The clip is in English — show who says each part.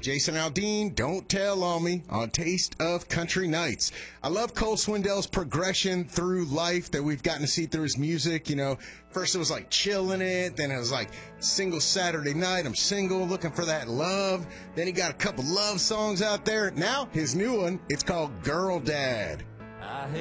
Speaker 1: Jason Aldean, Don't Tell on Me on Taste of Country Nights. I love Cole Swindell's progression through life that we've gotten to see through his music. You know, first it was like Chillin' It, then it was like Single Saturday Night, I'm Single, Looking for That Love. Then he got a couple love songs out there. Now his new one, it's called Girl Dad.